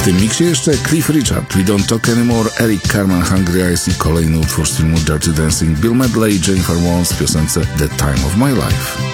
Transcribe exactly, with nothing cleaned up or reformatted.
W tym miksie jeszcze Cliff Richard, We Don't Talk Anymore, Eric Carmen, Hungry Eyes i kolejny utwór z filmu Dirty Dancing, Bill Medley i Jennifer Warnes w piosence The Time of My Life.